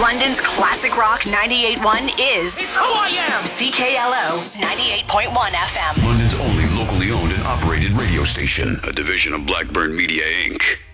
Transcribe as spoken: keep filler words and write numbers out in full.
London's classic rock ninety-eight point one is... It's who I am! C K L O ninety-eight point one F M. London's only locally owned and operated radio station. A division of Blackburn Media, Incorporated.